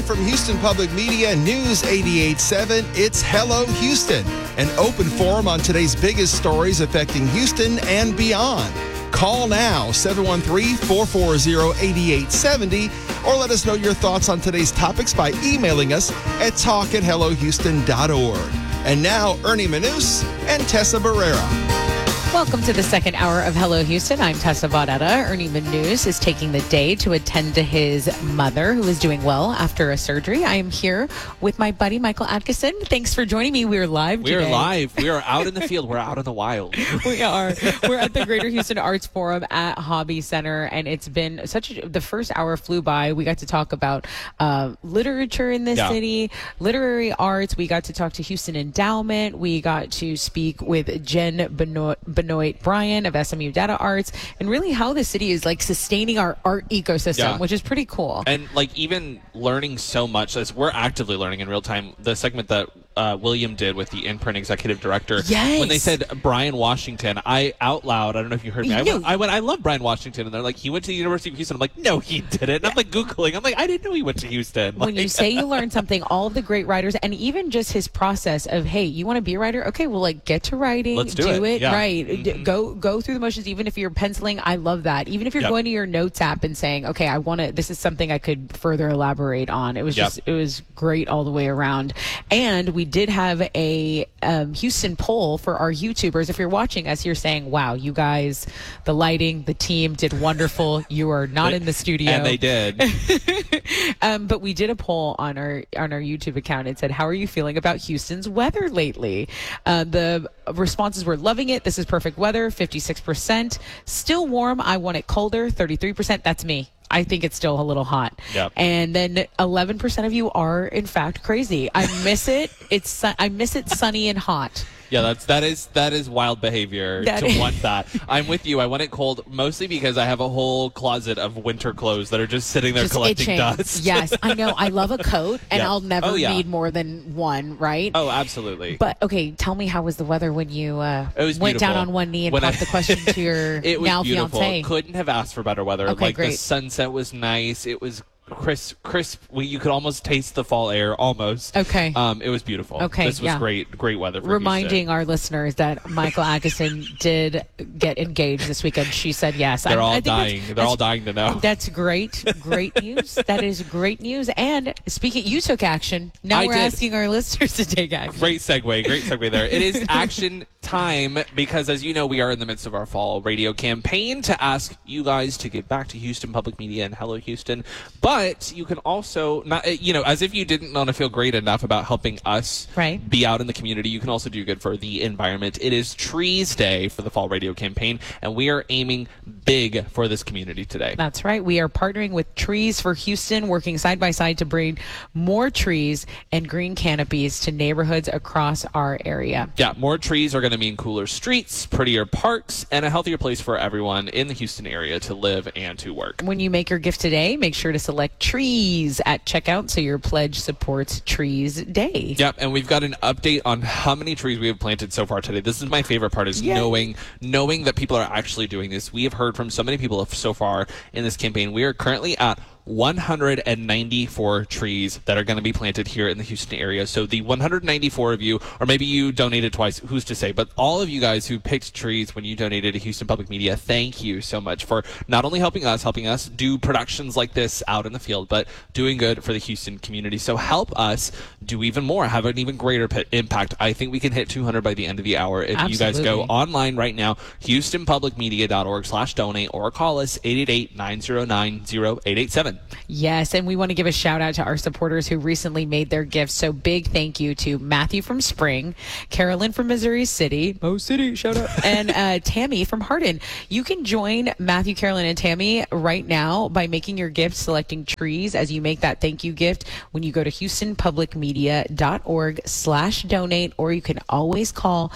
from Houston Public Media News 88.7, it's Hello Houston, an open forum on today's biggest stories affecting Houston and beyond. Call now, 713-440-8870, or let us know your thoughts on today's topics by emailing us at talk@hellohouston.org. And now, Ernie Manous and Tessa Barrera. Welcome to the second hour of Hello Houston. I'm Tessa Barrera. Ernie Manous is taking the day to attend to his mother, who is doing well after a surgery. I am here with my buddy, Michael Atkinson. Thanks for joining me. We're live today. We're live. We are out in the field. We're out in the wild. We are. We're at the Greater Houston Arts Forum at Hobby Center, and it's been the first hour flew by. We got to talk about literature in this city, literary arts. We got to talk to Houston Endowment. We got to speak with Jen Benoit Bryan of SMU Data Arts, and really how the city is like sustaining our art ecosystem, which is pretty cool. And like even learning so much, as we're actively learning in real time. The segment that William did with the Imprint executive director, when they said Brian Washington, I out loud, I don't know if you heard me, I love Brian Washington, and they're like, he went to the University of Houston. I'm like, no, he didn't. And I'm like Googling, I'm like, I didn't know he went to Houston. When you say you learn something, all of the great writers, and even just his process of, hey, you want to be a writer? Okay, well, like, get to writing, let's do it. Right. Mm-hmm. Go through the motions, even if you're penciling. I love that. Even if you're going to your notes app and saying, okay, this is something I could further elaborate on. It was it was great all the way around. And we did have a Houston poll for our YouTubers. If you're watching us, you're saying, wow, you guys, the lighting, the team did wonderful. You are not in the studio. And they did. But we did a poll on our YouTube account. It said, how are you feeling about Houston's weather lately? The responses were loving it. This is perfect weather, 56%. Still warm. I want it colder, 33%. That's me. I think it's still a little hot. Yep. And then 11% of you are, in fact, crazy. I miss it. I miss it sunny and hot. Yeah, that is wild behavior to want that. I'm with you. I want it cold mostly because I have a whole closet of winter clothes that are just sitting there collecting itching. dust. Yes, I know. I love a coat, and I'll never need more than one, right? Oh, absolutely. But, okay, tell me, how was the weather when you went down on one knee and popped the question to your now fiancé? Couldn't have asked for better weather. Okay, great. The sunset was nice. It was crisp. You could almost taste the fall air, almost. Okay. It was beautiful. Okay, this was great weather for reminding Houston. Our listeners that Michael Atkinson did get engaged this weekend. She said yes. They're all dying. They're all dying to know. That's great news. That is great news. And speaking, you took action. Now we're asking our listeners to take action. Great segue there. It is action time because, as you know, we are in the midst of our fall radio campaign to ask you guys to give back to Houston Public Media and Hello Houston. But you can also, not, as if you didn't want to feel great enough about helping us be out in the community, you can also do good for the environment. It is Trees Day for the fall radio campaign, and we are aiming big for this community today. That's right. We are partnering with Trees for Houston, working side by side to bring more trees and green canopies to neighborhoods across our area. Yeah, more trees are going to mean cooler streets, prettier parks, and a healthier place for everyone in the Houston area to live and to work. When you make your gift today, make sure to select Trees at checkout so your pledge supports Trees Day. Yep, and we've got an update on how many trees we have planted so far today. This is my favorite part, is knowing that people are actually doing this. We have heard from so many people so far in this campaign. We are currently at 194 trees that are going to be planted here in the Houston area. So the 194 of you, or maybe you donated twice, who's to say, but all of you guys who picked trees when you donated to Houston Public Media, thank you so much for not only helping us do productions like this out in the field, but doing good for the Houston community. So help us do even more, have an even greater impact. I think we can hit 200 by the end of the hour if you guys go online right now, houstonpublicmedia.org/donate, or call us 888-909-0887. Yes, and we want to give a shout out to our supporters who recently made their gifts. So big thank you to Matthew from Spring, Carolyn from Missouri City, shout out, and Tammy from Hardin. You can join Matthew, Carolyn, and Tammy right now by making your gift, selecting trees as you make that thank you gift when you go to houstonpublicmedia.org/donate, or you can always call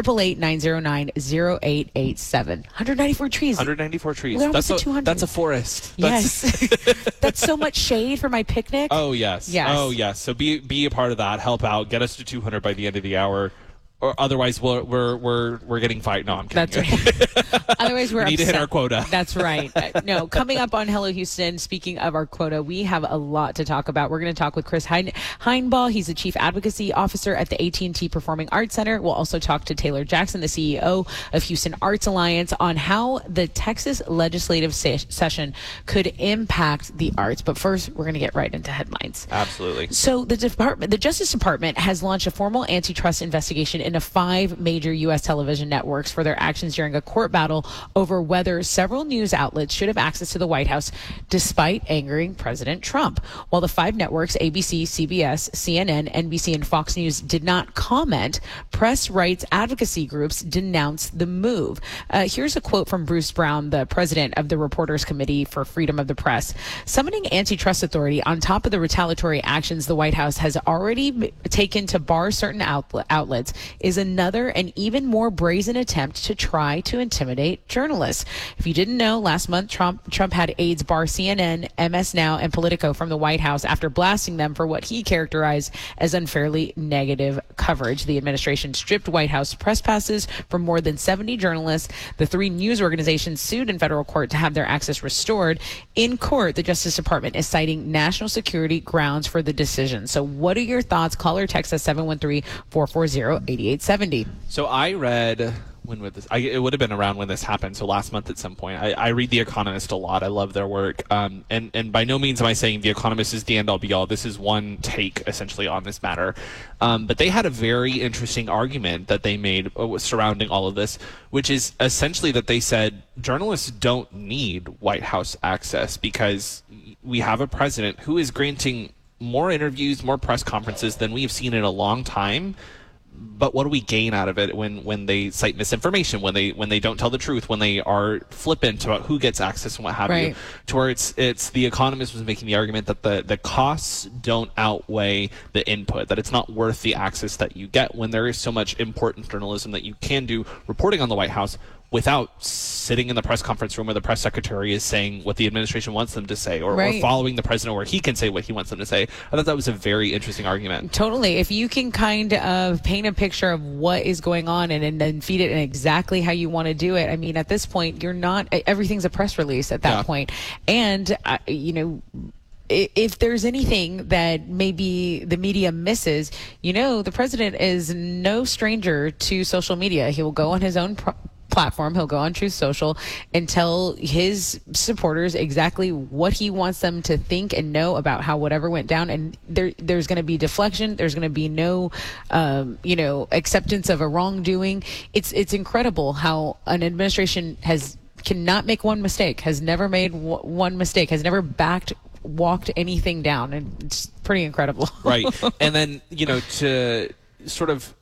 888-909-0887. 194 trees. 194 trees. We're almost at 200. That's a forest. Yes. That's so much shade for my picnic. Oh, yes. Oh, yes. So be a part of that. Help out. Get us to 200 by the end of the hour. or otherwise we're getting fired. No, I'm kidding. That's right. Otherwise, we're we need to hit our quota. That's right. No, coming up on Hello Houston, speaking of our quota, we have a lot to talk about. We're going to talk with Chris Heinbaugh. He's the Chief Advocacy Officer at the AT&T Performing Arts Center. We'll also talk to Taylor Jackson, the CEO of Houston Arts Alliance, on how the Texas legislative session could impact the arts. But first, we're going to get right into headlines. Absolutely. So the Justice Department has launched a formal antitrust investigation into 5 major U.S. television networks for their actions during a court battle over whether several news outlets should have access to the White House despite angering President Trump. While the 5 networks, ABC, CBS, CNN, NBC, and Fox News, did not comment, press rights advocacy groups denounced the move. Here's a quote from Bruce Brown, the president of the Reporters Committee for Freedom of the Press. Summoning antitrust authority on top of the retaliatory actions the White House has already taken to bar certain outlets is another and even more brazen attempt to try to intimidate journalists. If you didn't know, last month Trump had aides bar CNN, MS Now, and Politico from the White House after blasting them for what he characterized as unfairly negative coverage. The administration stripped White House press passes from more than 70 journalists. The 3 news organizations sued in federal court to have their access restored. In court, the Justice Department is citing national security grounds for the decision. So what are your thoughts? Call or text us 713-440-8870. So I read, when would this? It would have been around when this happened. So last month at some point. I read The Economist a lot. I love their work. And by no means am I saying The Economist is the end all be all. This is one take essentially on this matter. But they had a very interesting argument that they made surrounding all of this, which is essentially that they said journalists don't need White House access because we have a president who is granting more interviews, more press conferences than we've seen in a long time. But what do we gain out of it when they cite misinformation, when they don't tell the truth, when they are flippant about who gets access and what have you? To where it's The Economist was making the argument that the costs don't outweigh the input, that it's not worth the access that you get when there is so much important journalism that you can do reporting on the White House without sitting in the press conference room where the press secretary is saying what the administration wants them to say, or following the president where he can say what he wants them to say. I thought that was a very interesting argument. Totally. If you can kind of paint a picture of what is going on and then feed it in exactly how you want to do it, I mean, at this point, everything's a press release at that point. And, if there's anything that maybe the media misses, the president is no stranger to social media. He will go on his own platform. He'll go on Truth Social and tell his supporters exactly what he wants them to think and know about how whatever went down. And there's going to be deflection. There's going to be no, acceptance of a wrongdoing. It's incredible how an administration cannot make one mistake, has never made one mistake, has never walked anything down, and it's pretty incredible. Right. And then, to sort of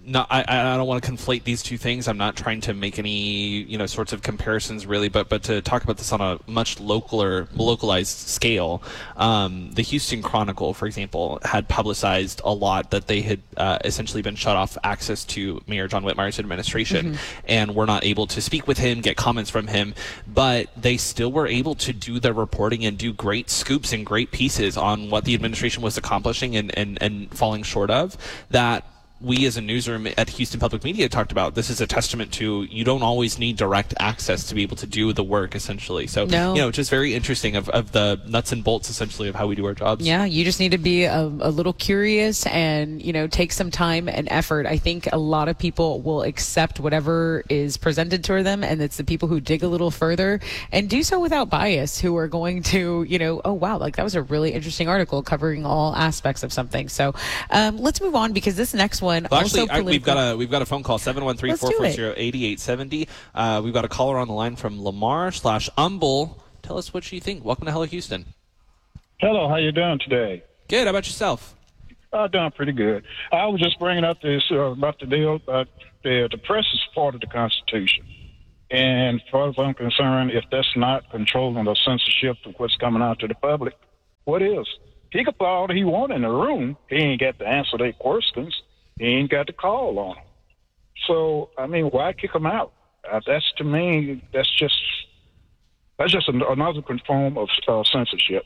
I don't want to conflate these two things. I'm not trying to make any, sorts of comparisons really, but to talk about this on a much localized scale. The Houston Chronicle, for example, had publicized a lot that they had essentially been shut off access to Mayor John Whitmire's administration, and were not able to speak with him, get comments from him, but they still were able to do their reporting and do great scoops and great pieces on what the administration was accomplishing and falling short of, that we as a newsroom at Houston Public Media talked about. This is a testament to you don't always need direct access to be able to do the work, essentially. So, just very interesting of the nuts and bolts, essentially, of how we do our jobs. Yeah, you just need to be a little curious and, take some time and effort. I think a lot of people will accept whatever is presented to them, and it's the people who dig a little further and do so without bias who are going to, oh, wow, like that was a really interesting article covering all aspects of something. So let's move on, because this next one, well, actually, we've got a phone call, 713-440-8870. We've got a caller on the line from Lamar/Humble. Tell us what you think. Welcome to Hello Houston. Hello, how you doing today? Good. How about yourself? Doing pretty good. I was just bringing up this about the deal about the press is part of the Constitution. And as far as I'm concerned, if that's not controlling the censorship of what's coming out to the public, what is? He could put all he want in the room. He ain't got to answer their questions. He ain't got to call on them. So, I mean, why kick them out? To me, that's just another form of censorship.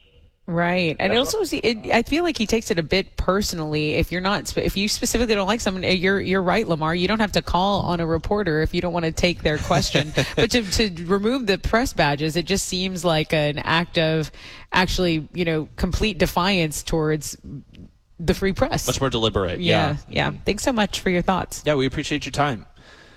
Right. And also, I feel like he takes it a bit personally. If you specifically don't like someone, you're right, Lamar. You don't have to call on a reporter if you don't want to take their question. But to remove the press badges, it just seems like an act of actually, complete defiance towards the free press. Much more deliberate. Yeah. Thanks so much for your thoughts. Yeah, we appreciate your time.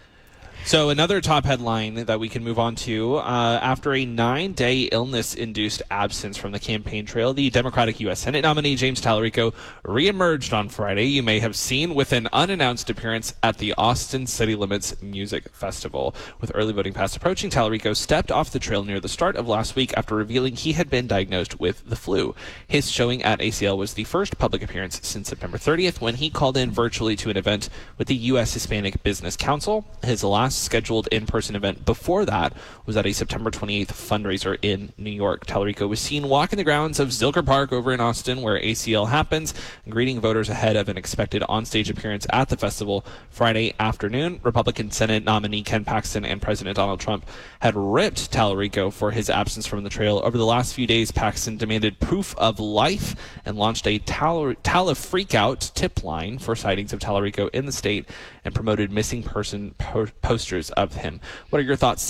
So another top headline that we can move on to, after a 9-day illness-induced absence from the campaign trail, the Democratic U.S. Senate nominee James Talarico reemerged on Friday, you may have seen, with an unannounced appearance at the Austin City Limits Music Festival. With early voting fast approaching, Talarico stepped off the trail near the start of last week after revealing he had been diagnosed with the flu. His showing at ACL was the first public appearance since September 30th, when he called in virtually to an event with the U.S. Hispanic Business Council. His last scheduled in-person event before that was at a September 28th fundraiser in New York. Talarico was seen walking the grounds of Zilker Park over in Austin, where ACL happens, greeting voters ahead of an expected onstage appearance at the festival Friday afternoon. Republican Senate nominee Ken Paxton and President Donald Trump had ripped Talarico for his absence from the trail. Over the last few days, Paxton demanded proof of life and launched a Tala Freakout tip line for sightings of Talarico in the state and promoted missing person posters of him. What are your thoughts?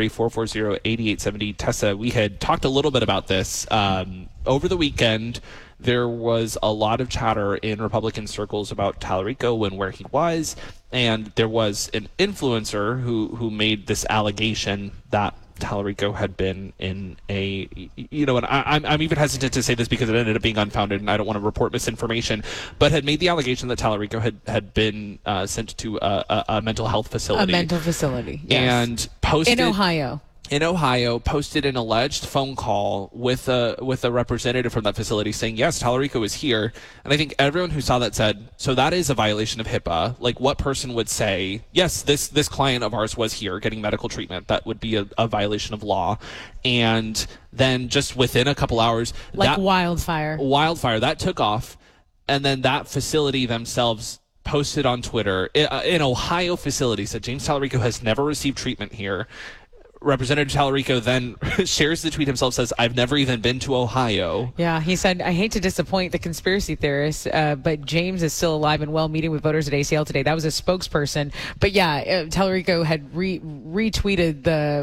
713-440-8870. Tessa, we had talked a little bit about this. Over the weekend, there was a lot of chatter in Republican circles about Talarico and where he was, and there was an influencer who made this allegation that Talarico had been in a, and I'm even hesitant to say this because it ended up being unfounded and I don't want to report misinformation, but had made the allegation that Talarico had been sent to a mental health facility. A mental facility, yes. And posted... In Ohio. Posted an alleged phone call with a representative from that facility saying, yes, Talarico is here. And I think everyone who saw that said, so that is a violation of HIPAA. Like, what person would say, yes, this client of ours was here getting medical treatment? That would be a violation of law. And then just within a couple hours... wildfire, that took off. And then that facility themselves posted on Twitter, an Ohio facility, said James Talarico has never received treatment here. Representative Talarico then shares the tweet himself, says, I've never even been to Ohio. Yeah, he said, I hate to disappoint the conspiracy theorists, but James is still alive and well, meeting with voters at ACL today. That was a spokesperson. But yeah, Talarico had retweeted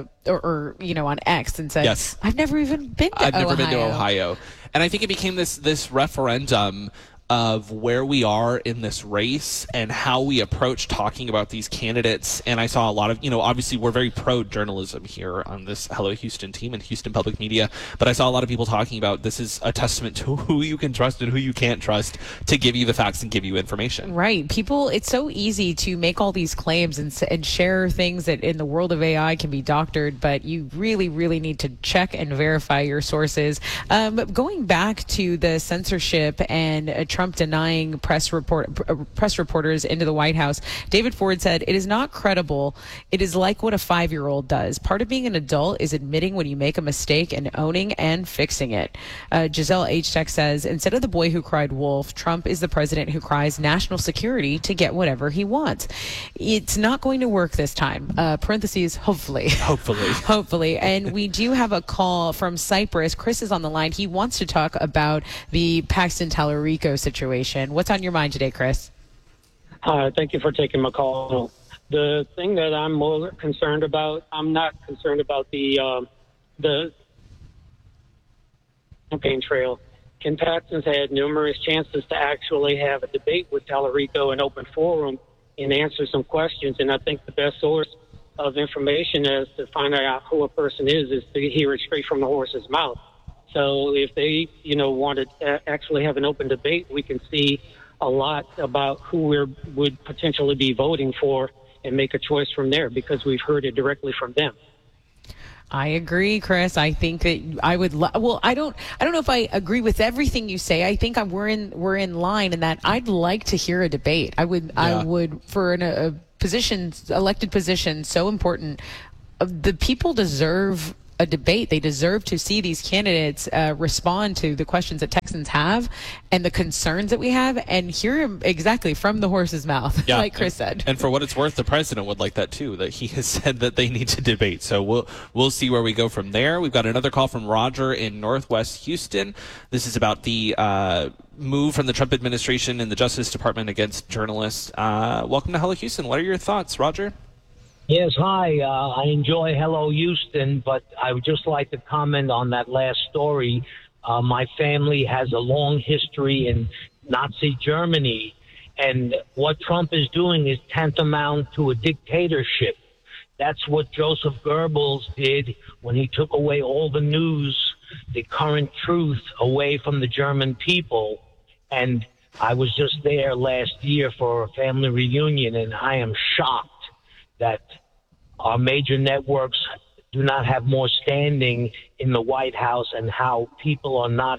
on X and said, yes, I've never even been to Ohio. I've never been to Ohio. And I think it became this referendum of where we are in this race and how we approach talking about these candidates. And I saw a lot of, obviously we're very pro-journalism here on this Hello Houston team and Houston Public Media, but I saw a lot of people talking about this is a testament to who you can trust and who you can't trust to give you the facts and give you information. Right. People, it's so easy to make all these claims and share things that in the world of AI can be doctored, but you really, really need to check and verify your sources. Going back to the censorship and Trump denying press reporters into the White House, David Ford said, it is not credible. It is like what a 5-year-old does. Part of being an adult is admitting when you make a mistake and owning and fixing it. Giselle H. Tech says, instead of the boy who cried wolf, Trump is the president who cries national security to get whatever he wants. It's not going to work this time. Parentheses, hopefully. Hopefully. And we do have a call from Cyprus. Chris is on the line. He wants to talk about the Paxton Talarico situation. What's on your mind today, Chris? Thank you for taking my call. The thing that I'm more concerned about, I'm not concerned about the campaign trail. Ken Paxton's had numerous chances to actually have a debate with Talarico in open forum and answer some questions, and I think the best source of information as to find out who a person is to hear it straight from the horse's mouth. So if they, want to actually have an open debate, we can see a lot about who we would potentially be voting for and make a choice from there because we've heard it directly from them. I agree, Chris. I think that I would. I don't know if I agree with everything you say. I think we're in line in that I'd like to hear a debate. I would for a elected position so important. The people deserve a debate. They deserve to see these candidates respond to the questions that Texans have and the concerns that we have, and hear them exactly from the horse's mouth, like Chris said. And for what it's worth, the president would like that too, that he has said that they need to debate. So we'll see where we go from there. We've got another call from Roger in Northwest Houston. This is about the move from the Trump administration and the Justice Department against journalists. Welcome to Hello Houston. What are your thoughts, Roger? Yes, hi. I enjoy Hello Houston, but I would just like to comment on that last story. My family has a long history in Nazi Germany, and what Trump is doing is tantamount to a dictatorship. That's what Joseph Goebbels did when he took away all the news, the current truth, away from the German people. And I was just there last year for a family reunion, and I am shocked that our major networks do not have more standing in the White House, and how people are not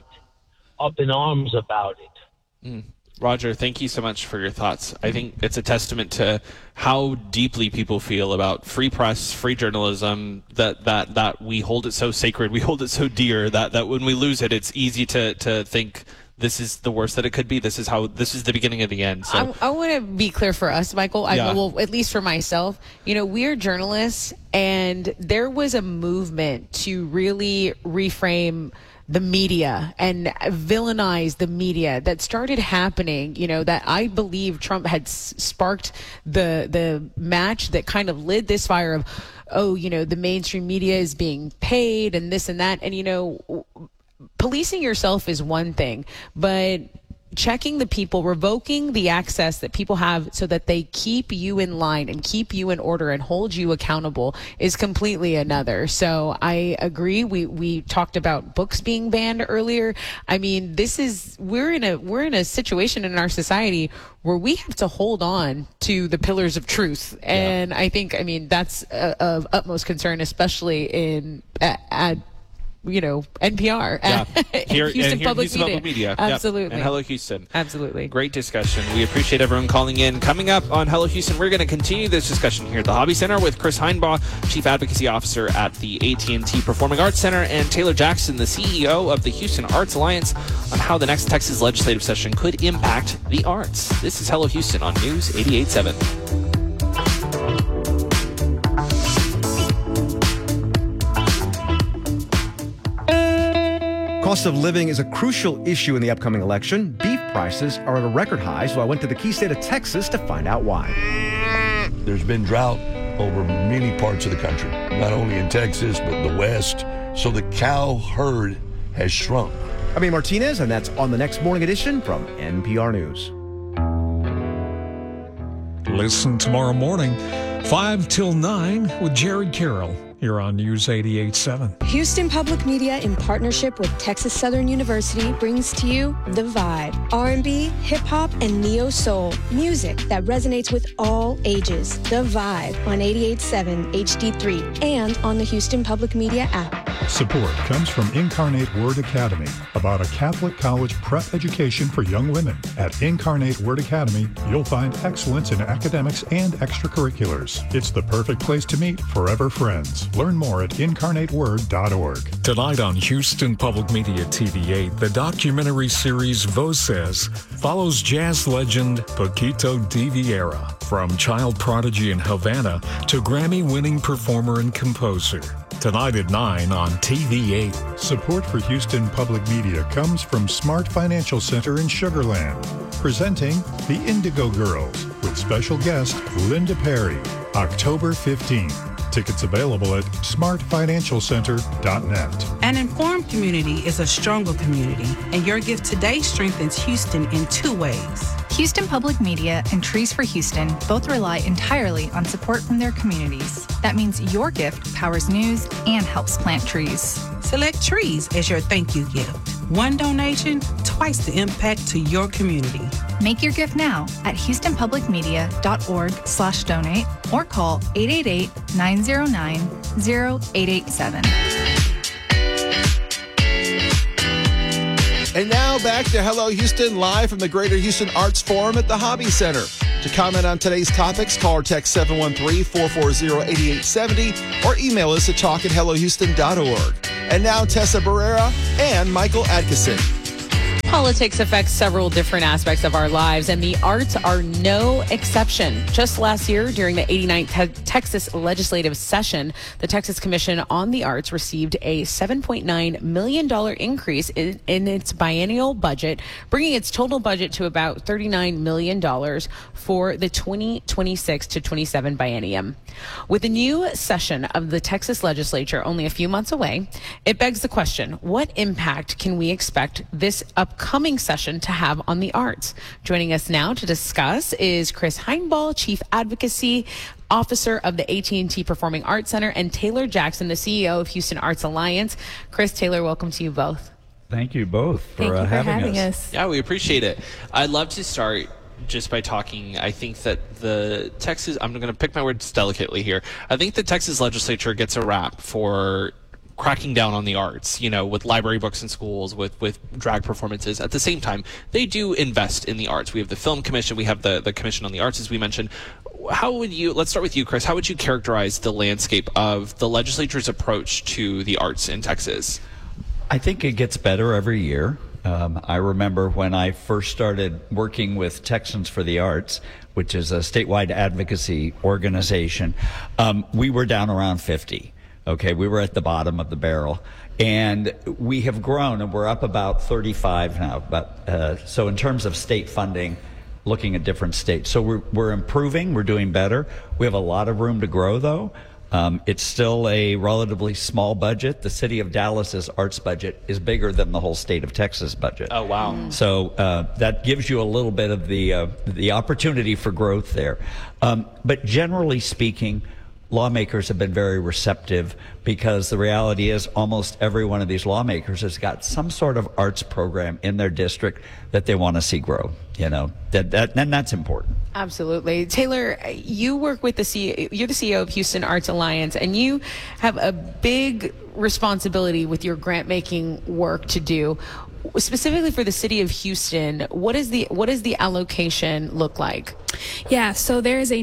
up in arms about it. Roger, thank you so much for your thoughts. I think it's a testament to how deeply people feel about free press, free journalism, that we hold it so sacred, we hold it so dear, that when we lose it, it's easy to think this is the worst that it could be. This is the beginning of the end. So I want to be clear for us, Michael. Well, at least for myself, we're journalists, and there was a movement to really reframe the media and villainize the media that started happening, that I believe Trump had sparked the match that kind of lit this fire of, the mainstream media is being paid and this and that. And, policing yourself is one thing, but checking the people, revoking the access that people have so that they keep you in line and keep you in order and hold you accountable is completely another. So I agree. We talked about books being banned earlier. I mean, we're in a situation in our society where we have to hold on to the pillars of truth. And I think, that's of utmost concern, especially at NPR, here Houston Public Media. Absolutely. Yep. And Hello Houston. Absolutely. Great discussion. We appreciate everyone calling in. Coming up on Hello Houston, we're going to continue this discussion here at the Hobby Center with Chris Heinbaugh, Chief Advocacy Officer at the AT&T Performing Arts Center, and Taylor Jackson, the CEO of the Houston Arts Alliance, on how the next Texas legislative session could impact the arts. This is Hello Houston on News 88.7. Cost of living is a crucial issue in the upcoming election. Beef prices are at a record high, so I went to the key state of Texas to find out why. There's been drought over many parts of the country, not only in Texas, but the West. So the cow herd has shrunk. I'm Ian Martinez, and that's on the next morning edition from NPR News. Listen tomorrow morning, 5 till 9 with Jared Carroll. Here on News 88.7. Houston Public Media, in partnership with Texas Southern University, brings to you The Vibe. R&B, hip-hop, and neo-soul. Music that resonates with all ages. The Vibe on 88.7 HD3 and on the Houston Public Media app. Support comes from Incarnate Word Academy, about a Catholic college prep education for young women. At Incarnate Word Academy, you'll find excellence in academics and extracurriculars. It's the perfect place to meet forever friends. Learn more at incarnateword.org. Tonight on Houston Public Media TV8, the documentary series Voces follows jazz legend Paquito D'Vieira, from child prodigy in Havana to Grammy-winning performer and composer. Tonight at 9 on TV8. Support for Houston Public Media comes from Smart Financial Center in Sugar Land, presenting The Indigo Girls with special guest Linda Perry, October 15th. Tickets available at smartfinancialcenter.net. An informed community is a stronger community, and your gift today strengthens Houston in two ways. Houston Public Media and Trees for Houston both rely entirely on support from their communities. That means your gift powers news and helps plant trees. Select Trees as your thank you gift. One donation, twice the impact to your community. Make your gift now at houstonpublicmedia.org/donate or call 888-909-0887. And now back to Hello Houston, live from the Greater Houston Arts Forum at the Hobby Center. To comment on today's topics, call or text 713-440-8870 or email us at talk@hellohouston.org. And now Tessa Barrera and Michael Adkison. Politics affects several different aspects of our lives, and the arts are no exception. Just last year, during the 89th Texas legislative session, the Texas Commission on the Arts received a $7.9 million increase in its biennial budget, bringing its total budget to about $39 million for the 2026 to 27 biennium. With the new session of the Texas legislature only a few months away, it begs the question, what impact can we expect this upcoming session to have on the arts? Joining us now to discuss is Chris Heinball, Chief Advocacy Officer of the AT&T Performing Arts Center, and Taylor Jackson, the CEO of Houston Arts Alliance. Chris, Taylor, welcome to you both. Thank you both for having us. Yeah, we appreciate it. I'd love to start just by talking. I think that the Texas, I'm going to pick my words delicately here. I think the Texas legislature gets a rap for cracking down on the arts, you know, with library books in schools, with drag performances. At the same time, they do invest in the arts. We have the Film Commission, we have the Commission on the Arts, as we mentioned. How would you, let's start with you, Chris, how would you characterize the landscape of the legislature's approach to the arts in Texas? I think it gets better every year. I remember when I first started working with Texans for the Arts, which is a statewide advocacy organization, we were down around 50. Okay, we were at the bottom of the barrel, and we have grown, and we're up about 35 now. But so in terms of state funding, looking at different states, so we're improving, we're doing better. We have a lot of room to grow, though. It's still a relatively small budget. The city of Dallas's arts budget is bigger than the whole state of Texas budget. Oh, wow. So that gives you a little bit of the opportunity for growth there. But generally speaking, lawmakers have been very receptive, because the reality is almost every one of these lawmakers has got some sort of arts program in their district that they want to see grow. You know, and that's important. Absolutely. Taylor, you work with you're the CEO of Houston Arts Alliance, and you have a big responsibility with your grant making work to do. Specifically for the city of Houston, what does the allocation look like? Yeah, so there is a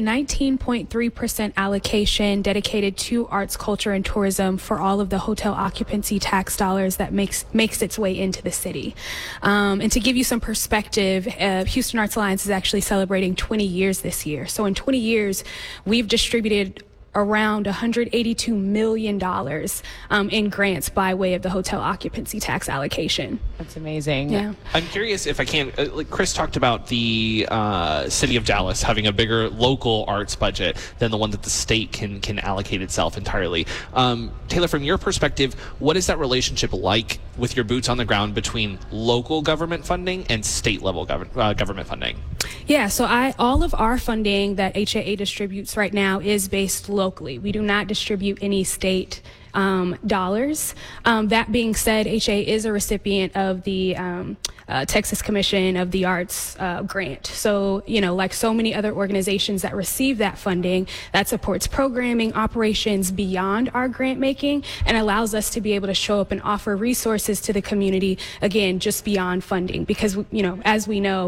19.3% allocation dedicated to arts, culture, and tourism for all of the hotel occupancy tax dollars that makes its way into the city. And to give you some perspective, Houston Arts Alliance is actually celebrating 20 years this year. So in 20 years, we've distributed around $182 million in grants by way of the hotel occupancy tax allocation. That's amazing. Yeah. I'm curious if I can, like Chris talked about the city of Dallas having a bigger local arts budget than the one that the state can allocate itself entirely. Taylor, from your perspective, what is that relationship like with your boots on the ground between local government funding and state level government funding? Yeah, so all of our funding that HAA distributes right now is based locally. We do not distribute any state dollars. That being said, HAA is a recipient of the Texas Commission of the Arts grant. So, you know, like so many other organizations that receive that funding, that supports programming, operations beyond our grant making, and allows us to be able to show up and offer resources to the community, again, just beyond funding. Because, you know, as we know,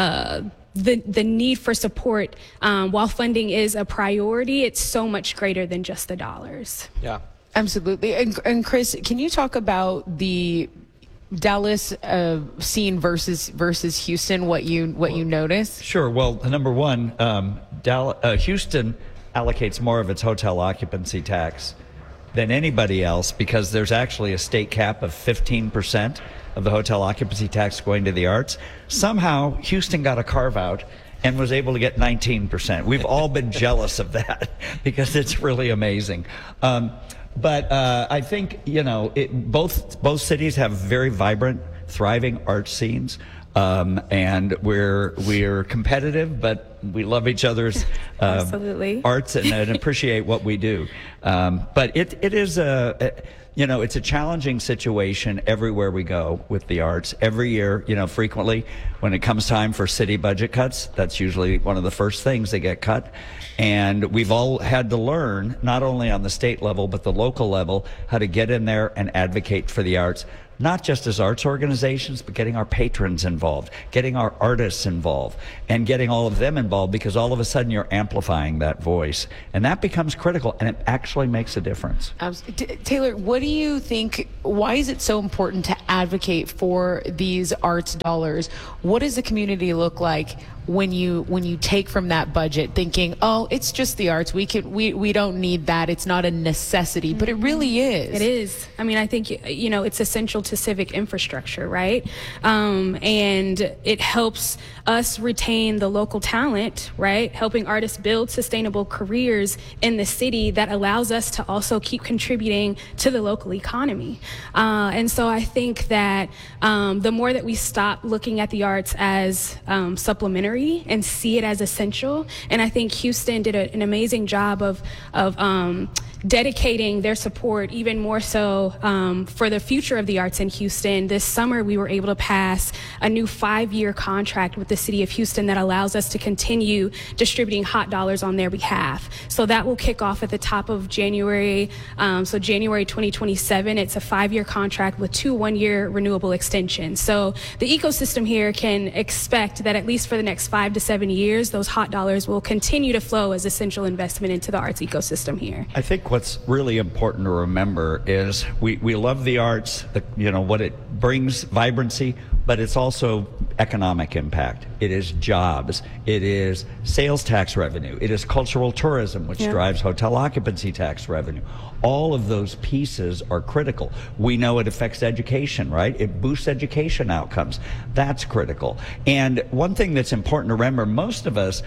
the need for support, while funding is a priority, it's so much greater than just the dollars. Yeah. Absolutely. And Chris, can you talk about the Dallas scene versus Houston, what you notice? Sure. Well, number one, Houston allocates more of its hotel occupancy tax than anybody else, because there's actually a state cap of 15% of the hotel occupancy tax going to the arts. Somehow, Houston got a carve out and was able to get 19%. We've all been jealous of that, because it's really amazing. But I think, you know, both cities have very vibrant, thriving art scenes. And we're competitive, but we love each other's arts and appreciate what we do. But it is it's a challenging situation everywhere we go with the arts. Every year, you know, frequently when it comes time for city budget cuts, that's usually one of the first things that get cut. And we've all had to learn, not only on the state level, but the local level, how to get in there and advocate for the arts, not just as arts organizations, but getting our patrons involved, getting our artists involved, and getting all of them involved, because all of a sudden you're amplifying that voice. And that becomes critical, and it actually makes a difference. Taylor, what do you think, why is it so important to advocate for these arts dollars? What does the community look like when you take from that budget thinking, oh, it's just the arts, we don't need that, it's not a necessity, but it really is. It is. I mean, I think, it's essential to civic infrastructure, right? And it helps us retain the local talent, right? Helping artists build sustainable careers in the city that allows us to also keep contributing to the local economy. And so I think that the more that we stop looking at the arts as supplementary and see it as essential, and I think Houston did an amazing job of dedicating their support even more so for the future of the arts in Houston. This summer, we were able to pass a new 5-year contract with the city of Houston that allows us to continue distributing hot dollars on their behalf. So that will kick off at the top of January. So January 2027, it's a 5-year contract with 2 1-year renewable extensions. So the ecosystem here can expect that at least for the next 5 to 7 years, those hot dollars will continue to flow as essential investment into the arts ecosystem here. I think what's really important to remember is we love the arts, what it brings, vibrancy, but it's also economic impact. It is jobs. It is sales tax revenue. It is cultural tourism, which drives hotel occupancy tax revenue. All of those pieces are critical. We know it affects education, right? It boosts education outcomes. That's critical. And one thing that's important to remember, most of us,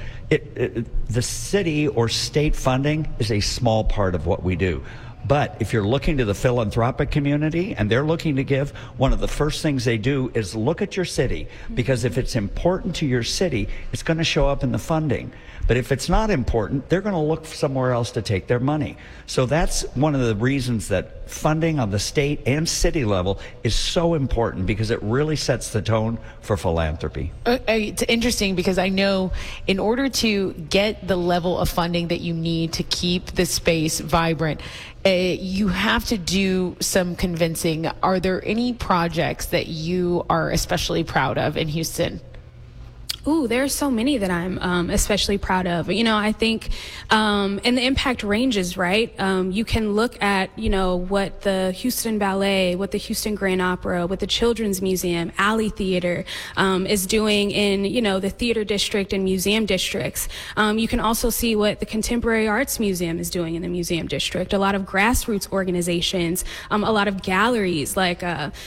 the city or state funding is a small part of what we do. But if you're looking to the philanthropic community and they're looking to give, one of the first things they do is look at your city, because if it's important to your city, it's going to show up in the funding. But if it's not important, they're going to look somewhere else to take their money. So that's one of the reasons that funding on the state and city level is so important, because it really sets the tone for philanthropy. It's interesting because I know in order to get the level of funding that you need to keep the space vibrant, you have to do some convincing. Are there any projects that you are especially proud of in Houston? Ooh, there are so many that I'm especially proud of. I think, and the impact ranges, right? You can look at, what the Houston Ballet, what the Houston Grand Opera, what the Children's Museum, Alley Theater is doing in, the theater district and museum districts. You can also see what the Contemporary Arts Museum is doing in the museum district. A lot of grassroots organizations, a lot of galleries like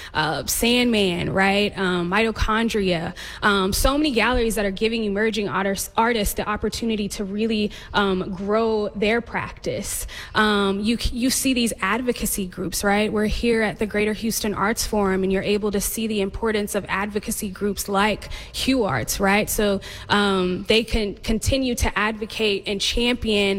Sandman, right? Mitochondria, so many galleries that are giving emerging artists the opportunity to really grow their practice. You see these advocacy groups, right? We're here at the Greater Houston Arts Forum, and you're able to see the importance of advocacy groups like Hue Arts, right? So they can continue to advocate and champion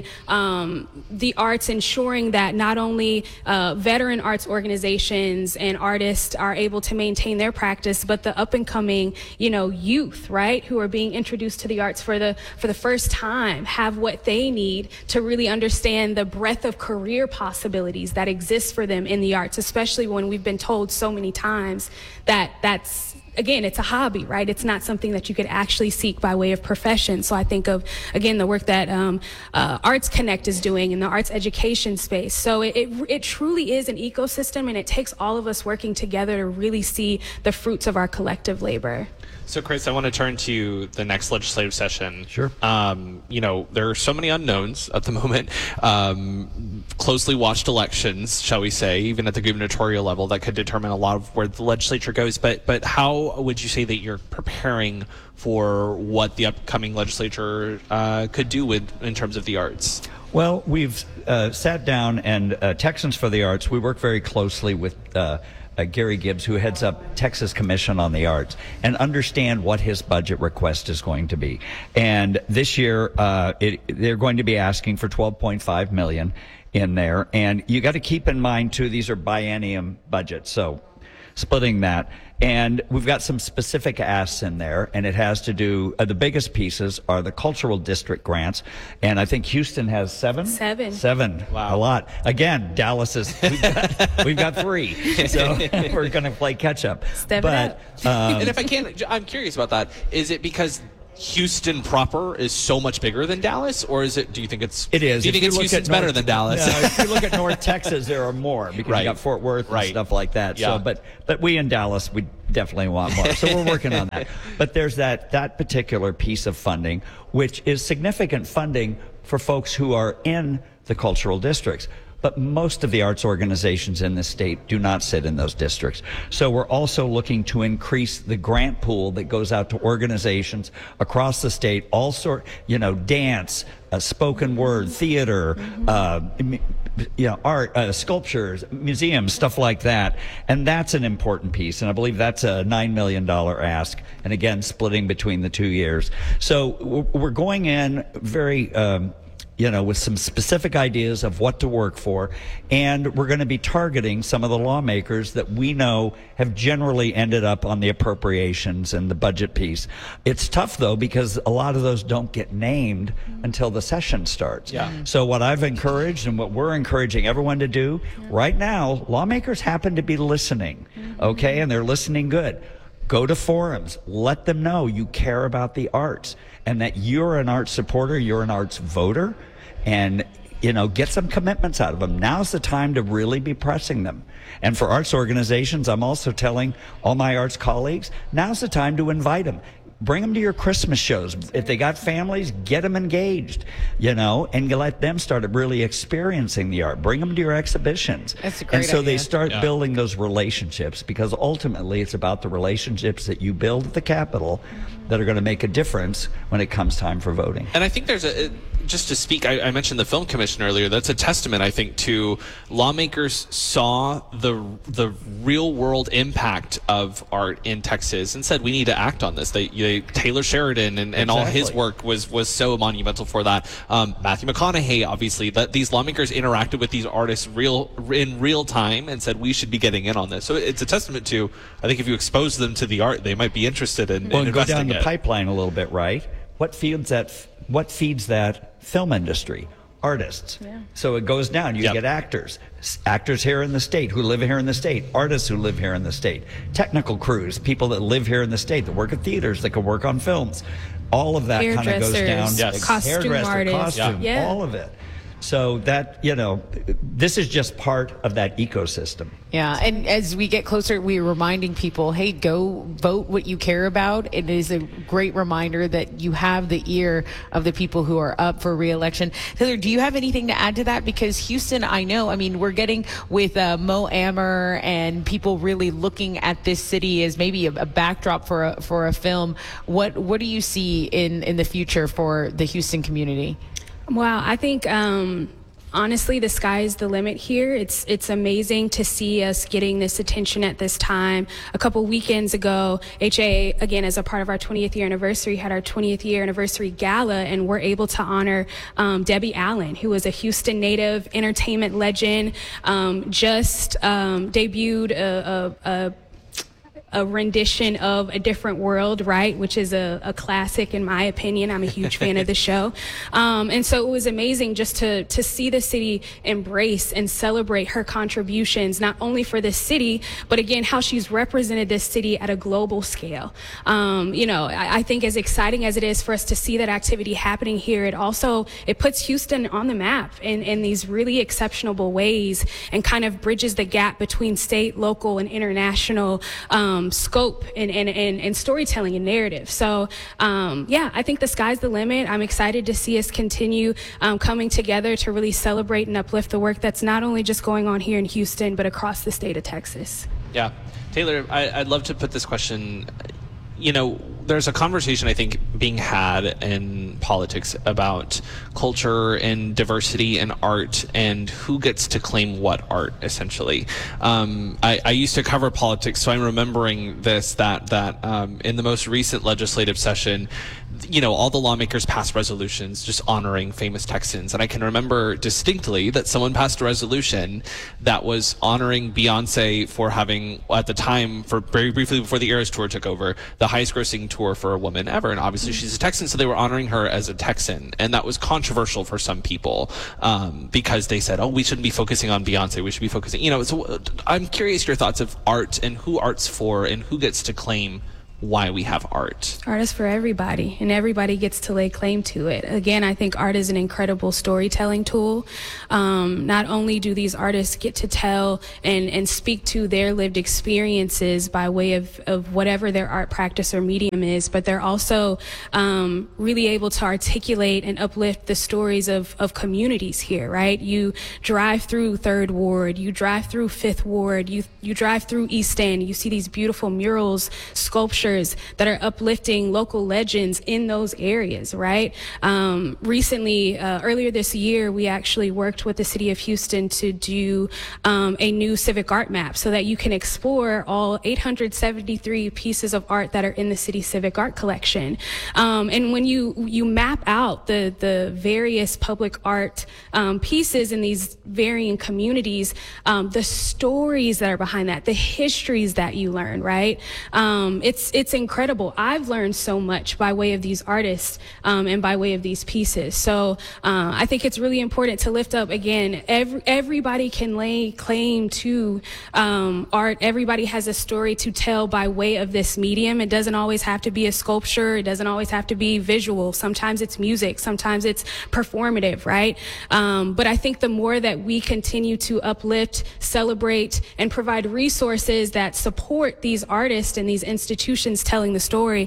the arts, ensuring that not only veteran arts organizations and artists are able to maintain their practice, but the up-and-coming, youth, right, who are being introduced to the arts for the first time have what they need to really understand the breadth of career possibilities that exist for them in the arts, especially when we've been told so many times that again, it's a hobby, right? It's not something that you could actually seek by way of profession. So I think of, again, the work that Arts Connect is doing in the arts education space. So it truly is an ecosystem, and it takes all of us working together to really see the fruits of our collective labor. So, Chris, I want to turn to the next legislative session. Sure. There are so many unknowns at the moment. Closely watched elections, shall we say, even at the gubernatorial level, that could determine a lot of where the legislature goes. But how would you say that you're preparing for what the upcoming legislature could do in terms of the arts? Well, we've sat down, and Texans for the Arts, we work very closely with Gary Gibbs, who heads up Texas Commission on the Arts, and understand what his budget request is going to be. And this year, they're going to be asking for $12.5 million in there. And you got to keep in mind, too, these are biennium budgets, so splitting that. And we've got some specific asks in there, and it has to do, the biggest pieces are the cultural district grants. And I think Houston has 7? 7. Wow. A lot. Again, Dallas is, we've got 3. So we're going to play catch up. And if I can, I'm curious about that. Is it because Houston proper is so much bigger than Dallas, or is it? Do you think it's? It is. Do you think it's Houston's better than Dallas? No, if you look at North Texas, there are more because you got Fort Worth and stuff like that. Yeah. So, but we in Dallas, we definitely want more. So we're working on that. But there's that particular piece of funding, which is significant funding for folks who are in the cultural districts. But most of the arts organizations in the state do not sit in those districts. So we're also looking to increase the grant pool that goes out to organizations across the state, all sort, dance, spoken word, theater, art, sculptures, museums, stuff like that. And that's an important piece. And I believe that's a $9 million ask. And again, splitting between the 2 years. So we're going in very, with some specific ideas of what to work for. And we're going to be targeting some of the lawmakers that we know have generally ended up on the appropriations and the budget piece. It's tough, though, because a lot of those don't get named until the session starts. Yeah. So what I've encouraged and what we're encouraging everyone to do right now, lawmakers happen to be listening, okay? And they're listening good. Go to forums. Let them know you care about the arts and that you're an arts supporter, you're an arts voter, and get some commitments out of them. Now's the time to really be pressing them. And for arts organizations, I'm also telling all my arts colleagues, now's the time to invite them. Bring them to your Christmas shows. If they got families, get them engaged, and you let them start really experiencing the art. Bring them to your exhibitions. That's a great And so idea. they start building those relationships, because ultimately it's about the relationships that you build at the Capitol that are going to make a difference when it comes time for voting. And I think there's just to speak, I mentioned the Film Commission earlier. That's a testament, I think, to lawmakers saw the real world impact of art in Texas and said, we need to act on this. Taylor Sheridan and all his work was so monumental for that. Matthew McConaughey, obviously, that these lawmakers interacted with these artists in real time and said, we should be getting in on this. So it's a testament to, I think, if you expose them to the art, they might be interested in Well, and go investing down the pipeline a little bit, right? What feeds that film industry? Artists. Yeah. So it goes down. You get actors here in the state who live here in the state, artists who live here in the state, technical crews, people that live here in the state that work at theaters, that can work on films. All of that kind of goes down. Costume artists, all of it. So that, this is just part of that ecosystem. Yeah, and as we get closer, we're reminding people, hey, go vote what you care about. It is a great reminder that you have the ear of the people who are up for re-election. Taylor, do you have anything to add to that? Because Houston, we're getting with Mo Amer and people really looking at this city as maybe a backdrop for a film. What do you see in the future for the Houston community? Wow, I think honestly, the sky's the limit here. It's amazing to see us getting this attention at this time. A couple weekends ago, HA, again, as a part of our 20th year anniversary, had our 20th year anniversary gala, and we're able to honor Debbie Allen, who was a Houston native, entertainment legend, just debuted a rendition of A Different World, right, which is a classic in my opinion. I'm a huge fan of the show. And so it was amazing just to see the city embrace and celebrate her contributions, not only for this city, but again, how she's represented this city at a global scale. I think as exciting as it is for us to see that activity happening here, it puts Houston on the map in these really exceptional ways and kind of bridges the gap between state, local, and international scope and storytelling and narrative. So, I think the sky's the limit. I'm excited to see us continue coming together to really celebrate and uplift the work that's not only just going on here in Houston, but across the state of Texas. Yeah. Taylor, I'd love to put this question, there's a conversation, I think, being had in politics about culture and diversity and art and who gets to claim what art, essentially. I used to cover politics, so I'm remembering this, that in the most recent legislative session, all the lawmakers passed resolutions just honoring famous Texans. And I can remember distinctly that someone passed a resolution that was honoring Beyonce for having, at the time, for very briefly before the Eras Tour took over, the highest grossing tour for a woman ever. And obviously she's a Texan, so they were honoring her as a Texan. And that was controversial for some people because they said, we shouldn't be focusing on Beyonce. We should be focusing, so I'm curious your thoughts of art and who art's for and who gets to claim why we have art. Art is for everybody, and everybody gets to lay claim to it. Again, I think art is an incredible storytelling tool. Not only do these artists get to tell and speak to their lived experiences by way of whatever their art practice or medium is, but they're also really able to articulate and uplift the stories of communities here, right? You drive through 3rd Ward, you drive through 5th Ward, you drive through East End, you see these beautiful murals, sculptures that are uplifting local legends in those areas, right? Recently, earlier this year, we actually worked with the city of Houston to do a new civic art map so that you can explore all 873 pieces of art that are in the city civic art collection. And when you map out the various public art pieces in these varying communities, the stories that are behind that, the histories that you learn, right? It's incredible. I've learned so much by way of these artists and by way of these pieces. So I think it's really important to lift up, again, everybody can lay claim to art. Everybody has a story to tell by way of this medium. It doesn't always have to be a sculpture. It doesn't always have to be visual. Sometimes it's music. Sometimes it's performative, right? But I think the more that we continue to uplift, celebrate, and provide resources that support these artists and these institutions telling the story,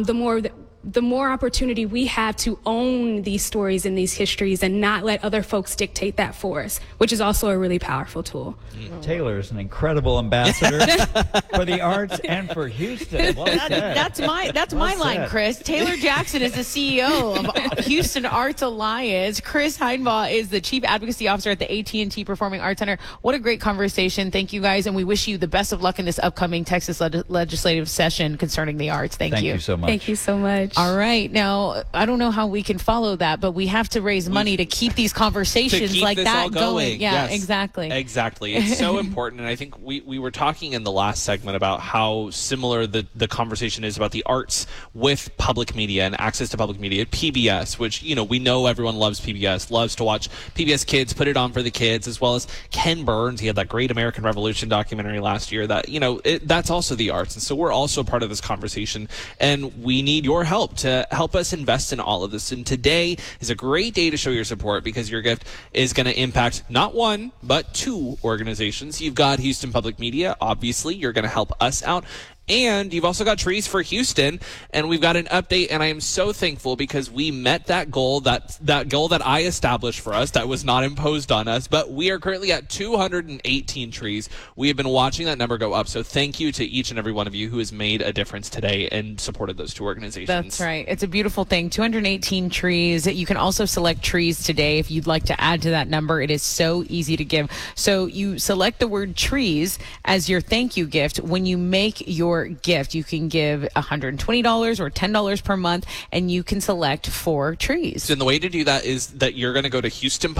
the more opportunity we have to own these stories and these histories and not let other folks dictate that for us, which is also a really powerful tool. Taylor is an incredible ambassador for the arts and for Houston. Well that's my line, Chris. Taylor Jackson is the CEO of Houston Arts Alliance. Chris Heinbaugh is the Chief Advocacy Officer at the AT&T Performing Arts Center. What a great conversation. Thank you, guys, and we wish you the best of luck in this upcoming Texas legislative session concerning the arts. Thank you so much. Thank you so much. All right. Now, I don't know how we can follow that, but we have to raise money to keep these conversations like that going. Yeah, yes, exactly. Exactly. It's so important. And I think we were talking in the last segment about how similar the conversation is about the arts with public media and access to public media. PBS, which, we know everyone loves PBS, loves to watch PBS Kids, put it on for the kids, as well as Ken Burns. He had that great American Revolution documentary last year that, that's also the arts. And so we're also part of this conversation, and we need your help to help us invest in all of this. And today is a great day to show your support because your gift is going to impact not one, but 2 organizations. You've got Houston Public Media. Obviously, you're going to help us out. And you've also got Trees for Houston, and we've got an update, and I am so thankful because we met that goal, that goal that I established for us that was not imposed on us, but we are currently at 218 trees. We have been watching that number go up, so thank you to each and every one of you who has made a difference today and supported those 2 organizations. That's right. It's a beautiful thing. 218 trees. You can also select trees today if you'd like to add to that number. It is so easy to give. So you select the word trees as your thank you gift. When you make your gift, you can give $120 or $10 per month, and you can select 4 trees. And the way to do that is that you're going to go to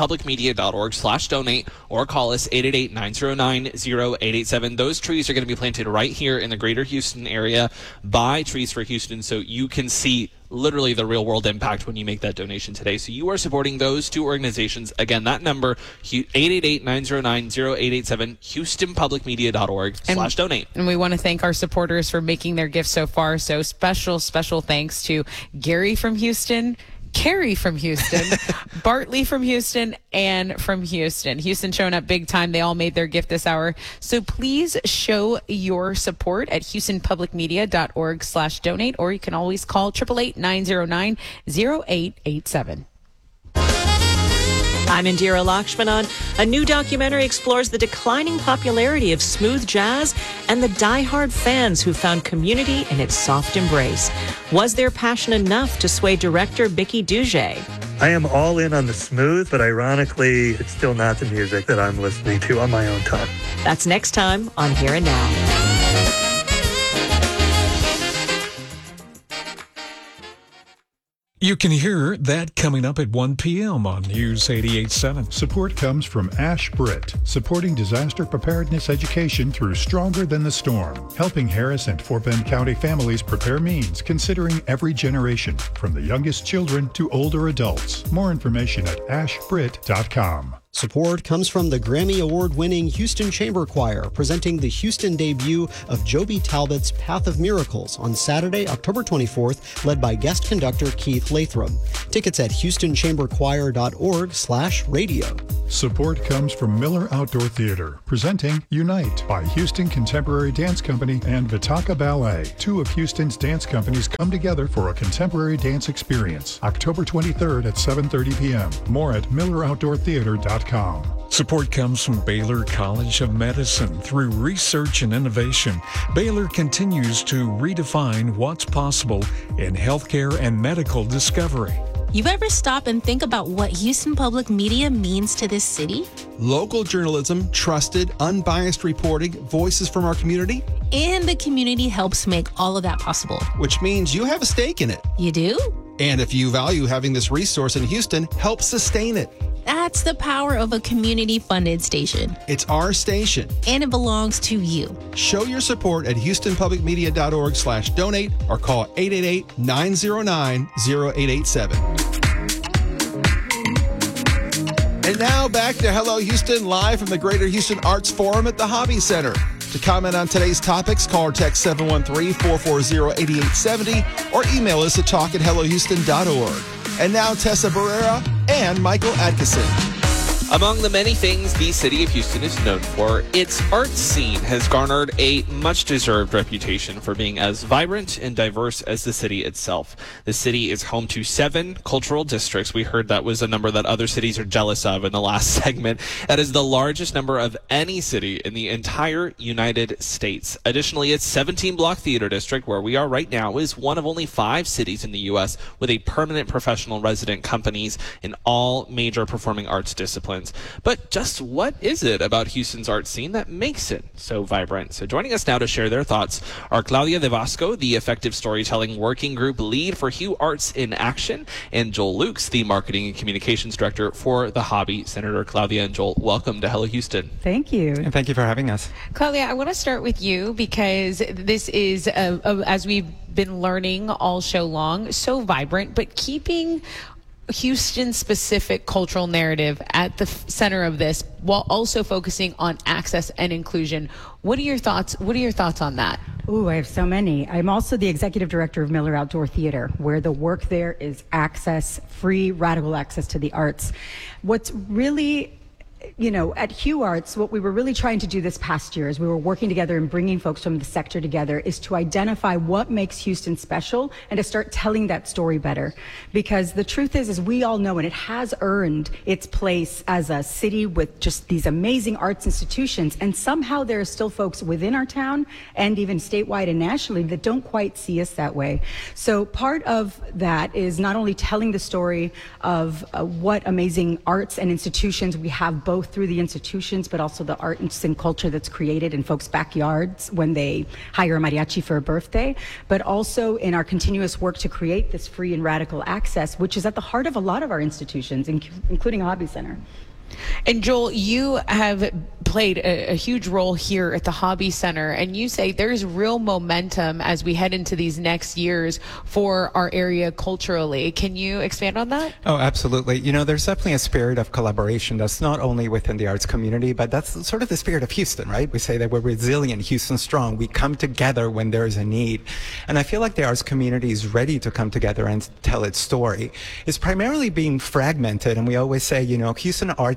HoustonPublicMedia.org/donate or call us 888-909-0887. Those trees are going to be planted right here in the greater Houston area by Trees for Houston, so you can see literally the real world impact when you make that donation today. So you are supporting those 2 organizations. Again, that number, 888-909-0887, HoustonPublicMedia.org/donate. And we want to thank our supporters for making their gifts so far. So special thanks to Gary from Houston, Carrie from Houston, Bartley from Houston, and from Houston. Houston showing up big time. They all made their gift this hour. So please show your support at HoustonPublicMedia.org/donate, or you can always call 888-909-0887. I'm Indira Lakshmanan. A new documentary explores the declining popularity of smooth jazz and the die-hard fans who found community in its soft embrace. Was their passion enough to sway director Bicky Duget? I am all in on the smooth, but ironically, it's still not the music that I'm listening to on my own time. That's next time on Here and Now. You can hear that coming up at 1 p.m. on News 88.7. Support comes from Ash Britt, supporting disaster preparedness education through Stronger Than the Storm, helping Harris and Fort Bend County families prepare means considering every generation, from the youngest children to older adults. More information at ashbrit.com. Support comes from the Grammy Award-winning Houston Chamber Choir, presenting the Houston debut of Joby Talbot's Path of Miracles on Saturday, October 24th, led by guest conductor Keith Lathram. Tickets at HoustonChamberChoir.org/radio. Support comes from Miller Outdoor Theater, presenting Unite by Houston Contemporary Dance Company and Vitaka Ballet. Two of Houston's dance companies come together for a contemporary dance experience, October 23rd at 7:30 p.m. More at MillerOutdoorTheater.com. Support comes from Baylor College of Medicine. Through research and innovation, Baylor continues to redefine what's possible in healthcare and medical discovery. You ever stop and think about what Houston Public Media means to this city? Local journalism, trusted, unbiased reporting, voices from our community. And the community helps make all of that possible. Which means you have a stake in it. You do? And if you value having this resource in Houston, help sustain it. That's the power of a community-funded station. It's our station. And it belongs to you. Show your support at HoustonPublicMedia.org/donate or call 888-909-0887. And now back to Hello Houston, live from the Greater Houston Arts Forum at the Hobby Center. To comment on today's topics, call or text 713-440-8870 or email us at talk@hellohouston.org. And now Tessa Barrera and Michael Atkinson. Among the many things the city of Houston is known for, its art scene has garnered a much-deserved reputation for being as vibrant and diverse as the city itself. The city is home to 7 cultural districts. We heard that was a number that other cities are jealous of in the last segment. That is the largest number of any city in the entire United States. Additionally, its 17-block theater district, where we are right now, is one of only 5 cities in the U.S. with a permanent professional resident companies in all major performing arts disciplines. But just what is it about Houston's art scene that makes it so vibrant? So joining us now to share their thoughts are Claudia De Vasco, the Effective Storytelling Working Group Lead for Hue Arts in Action, and Joel Lukes, the Marketing and Communications Director for the Hobby. Senator Claudia and Joel, welcome to Hello Houston. Thank you. And thank you for having us. Claudia, I want to start with you because this is, as we've been learning all show long, so vibrant, but keeping Houston-specific cultural narrative at the center of this, while also focusing on access and inclusion. What are your thoughts? What are your thoughts on that? Ooh, I have so many. I'm also the executive director of Miller Outdoor Theater, where the work there is access, free, radical access to the arts. What's really, at Hue Arts, what we were really trying to do this past year as we were working together and bringing folks from the sector together is to identify what makes Houston special and to start telling that story better. Because the truth is we all know, and it has earned its place as a city with just these amazing arts institutions, and somehow there are still folks within our town and even statewide and nationally that don't quite see us that way. So part of that is not only telling the story of what amazing arts and institutions we have both through the institutions, but also the arts and culture that's created in folks' backyards when they hire a mariachi for a birthday, but also in our continuous work to create this free and radical access, which is at the heart of a lot of our institutions, including Hobby Center. And Joel, you have played a huge role here at the Hobby Center, and you say there's real momentum as we head into these next years for our area culturally. Can you expand on that? Oh, absolutely. There's definitely a spirit of collaboration that's not only within the arts community, but that's sort of the spirit of Houston, right? We say that we're resilient, Houston strong. We come together when there is a need. And I feel like the arts community is ready to come together and tell its story. It's primarily being fragmented, and we always say, Houston arts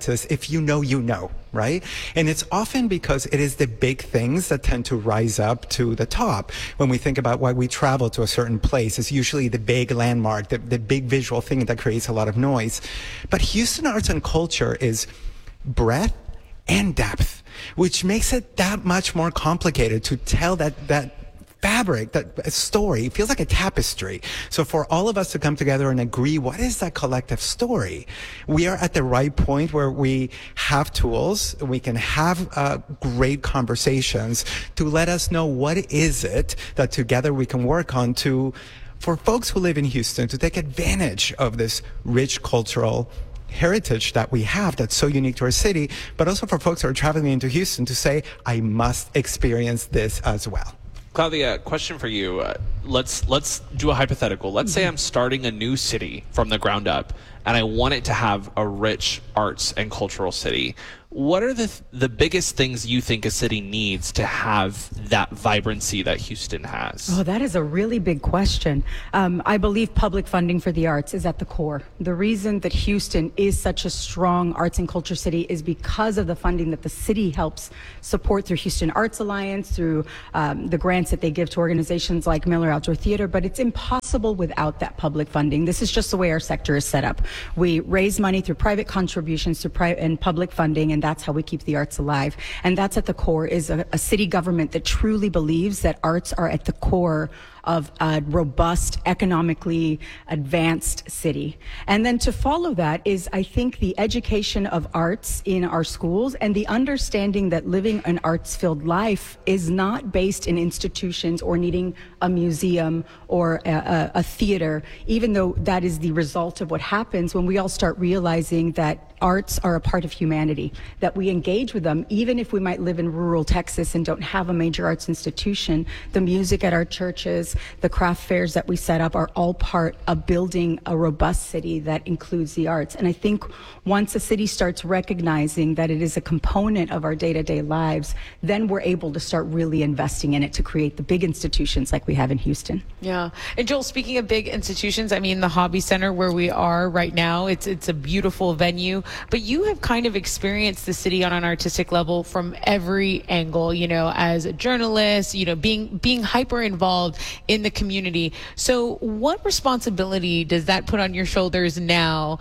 artist, if you know, you know, right? And it's often because it is the big things that tend to rise up to the top. When we think about why we travel to a certain place, it's usually the big landmark, the big visual thing that creates a lot of noise. But Houston arts and culture is breadth and depth, which makes it that much more complicated to tell that fabric, that story. It feels like a tapestry. So for all of us to come together and agree, what is that collective story? We are at the right point where we have tools, we can have great conversations to let us know what is it that together we can work on for folks who live in Houston to take advantage of this rich cultural heritage that we have that's so unique to our city, but also for folks who are traveling into Houston to say, I must experience this as well. Claudia, question for you. Let's do a hypothetical. Let's say I'm starting a new city from the ground up, and I want it to have a rich arts and cultural city. What are the biggest things you think a city needs to have that vibrancy that Houston has? Oh, that is a really big question. I believe public funding for the arts is at the core. The reason that Houston is such a strong arts and culture city is because of the funding that the city helps support through Houston Arts Alliance, through the grants that they give to organizations like Miller Outdoor Theater, but it's impossible without that public funding. This is just the way our sector is set up. We raise money through private contributions and public funding, and that's how we keep the arts alive. And that's at the core, is a city government that truly believes that arts are at the core of a robust, economically advanced city. And then to follow that is, I think, the education of arts in our schools and the understanding that living an arts-filled life is not based in institutions or needing a museum or a theater, even though that is the result of what happens when we all start realizing that arts are a part of humanity, that we engage with them, even if we might live in rural Texas and don't have a major arts institution. The music at our churches, the craft fairs that we set up are all part of building a robust city that includes the arts. And I think once a city starts recognizing that it is a component of our day-to-day lives, then we're able to start really investing in it to create the big institutions like we have in Houston. Yeah. And Joel, speaking of big institutions, I mean, the Hobby Center where we are right now, it's a beautiful venue, but you have kind of experienced the city on an artistic level from every angle, you know, as a journalist, you know, being hyper involved in the community. So what responsibility does that put on your shoulders now,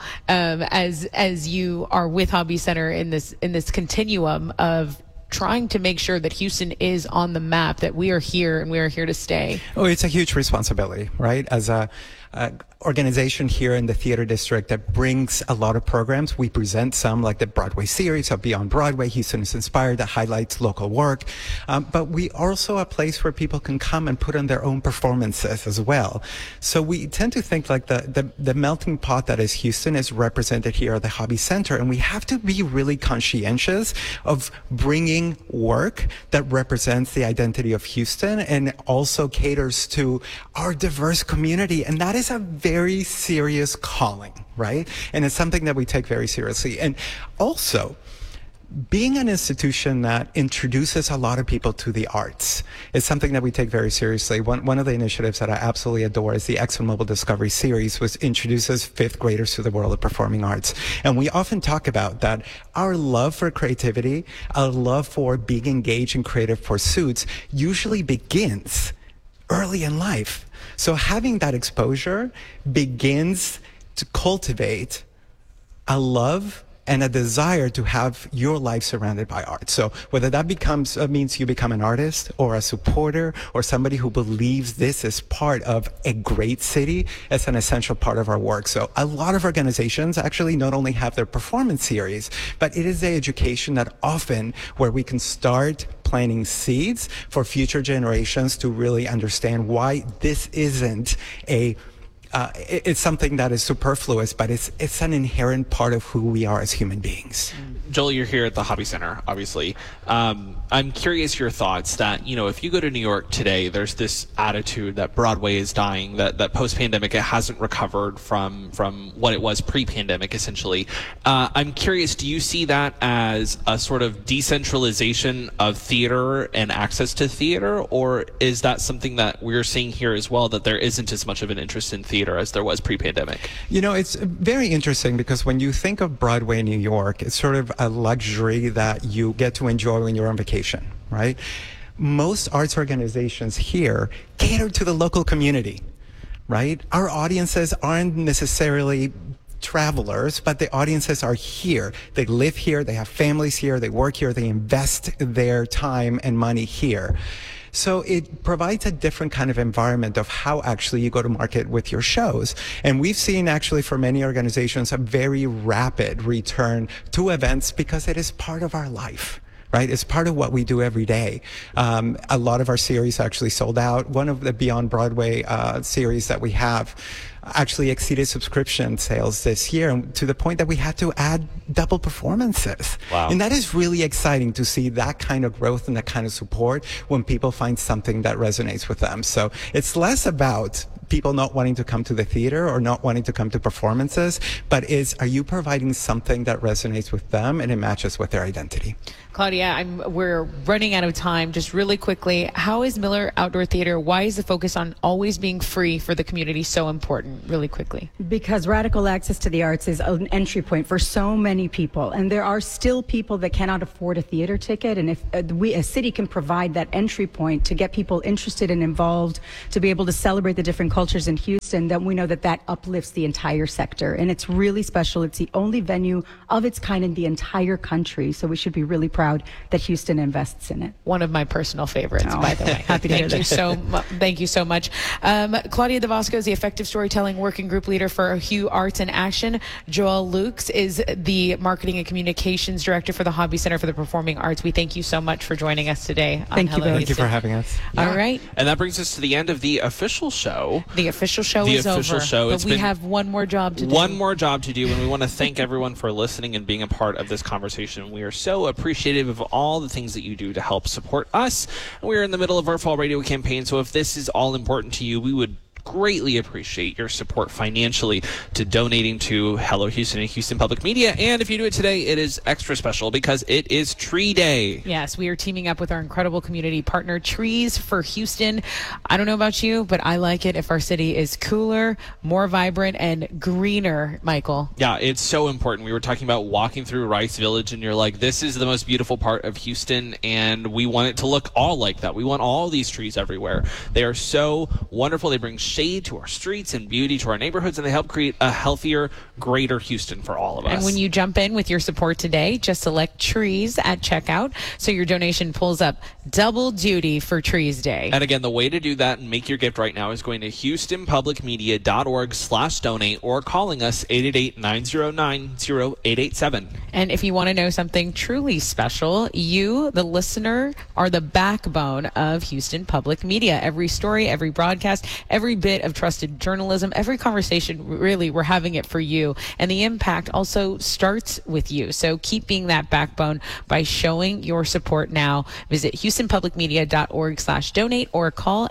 as you are with Hobby Center in this continuum of trying to make sure that Houston is on the map, that we are here and we are here to stay? Oh, it's a huge responsibility, right? As a organization here in the theater district that brings a lot of programs. We present some, like the Broadway series of Beyond Broadway, Houston is Inspired, that highlights local work. But we are also a place where people can come and put on their own performances as well. So we tend to think like the melting pot that is Houston is represented here at the Hobby Center, and we have to be really conscientious of bringing work that represents the identity of Houston and also caters to our diverse community. And that is a very serious calling, right? And it's something that we take very seriously. And also, being an institution that introduces a lot of people to the arts is something that we take very seriously. One of the initiatives that I absolutely adore is the ExxonMobil Discovery Series, which introduces fifth graders to the world of performing arts. And we often talk about that our love for creativity, our love for being engaged in creative pursuits usually begins early in life. So having that exposure begins to cultivate a love and a desire to have your life surrounded by art. So whether that means you become an artist or a supporter or somebody who believes this is part of a great city, it's an essential part of our work. So a lot of organizations actually not only have their performance series, but it is the education that often where we can start planting seeds for future generations to really understand why this isn't it's something that is superfluous, but it's an inherent part of who we are as human beings. Joel, you're here at the Hobby Center, obviously. I'm curious your thoughts that, you know, if you go to New York today, there's this attitude that Broadway is dying, that post-pandemic it hasn't recovered from what it was pre-pandemic, essentially. I'm curious, do you see that as a sort of decentralization of theater and access to theater, or is that something that we're seeing here as well, that there isn't as much of an interest in theater theater as there was pre-pandemic? You know, it's very interesting because when you think of Broadway in New York, it's sort of a luxury that you get to enjoy when you're on vacation, right? Most arts organizations here cater to the local community, right? Our audiences aren't necessarily travelers, but the audiences are here. They live here, they have families here, they work here, they invest their time and money here. So it provides a different kind of environment of how actually you go to market with your shows. And we've seen actually for many organizations a very rapid return to events because it is part of our life. Right? It's part of what we do every day. A lot of our series actually sold out. One of the Beyond Broadway series that we have actually exceeded subscription sales this year to the point that we had to add double performances. Wow. And that is really exciting to see that kind of growth and that kind of support when people find something that resonates with them. So it's less about people not wanting to come to the theater or not wanting to come to performances, but are you providing something that resonates with them and it matches with their identity? Claudia, we're running out of time. Just really quickly, how is Miller Outdoor Theater, why is the focus on always being free for the community so important? Really quickly. Because radical access to the arts is an entry point for so many people. And there are still people that cannot afford a theater ticket. And if a city can provide that entry point to get people interested and involved, to be able to celebrate the different cultures in Houston, then we know that uplifts the entire sector. And it's really special. It's the only venue of its kind in the entire country. So we should be really proud that Houston invests in it. One of my personal favorites, by the way. Happy to hear that. Thank you so much. Claudia DeVosco is the Effective Storytelling Working Group Leader for Hugh Arts in Action. Joel Lukes is the Marketing and Communications Director for the Hobby Center for the Performing Arts. We thank you so much for joining us today. Thank you for having us. Yeah. All right. And that brings us to the end of the official show. The official show is over. But we have one more job to do. One more job to do, and we want to thank everyone for listening and being a part of this conversation. We are so appreciative of all the things that you do to help support us. And we're in the middle of our fall radio campaign, so if this is all important to you, we would greatly appreciate your support financially to donating to Hello Houston and Houston Public Media. And if you do it today, it is extra special because it is Tree Day. Yes, we are teaming up with our incredible community partner, Trees for Houston. I don't know about you, but I like it if our city is cooler, more vibrant, and greener, Michael. Yeah, it's so important. We were talking about walking through Rice Village, and you're like, this is the most beautiful part of Houston, and we want it to look all like that. We want all these trees everywhere. They are so wonderful. They bring shade to our streets and beauty to our neighborhoods, and they help create a healthier, greater Houston for all of us. And when you jump in with your support today, just select Trees at checkout so your donation pulls up double duty for Trees Day. And again, the way to do that and make your gift right now is going to houstonpublicmedia.org/donate or calling us 888-909-0887. And if you want to know something truly special, you, the listener, are the backbone of Houston Public Media. Every story, every broadcast, every bit of trusted journalism, every conversation, really, we're having it for you. And the impact also starts with you. So keep being that backbone by showing your support now. Visit houstonpublicmedia.org/donate or call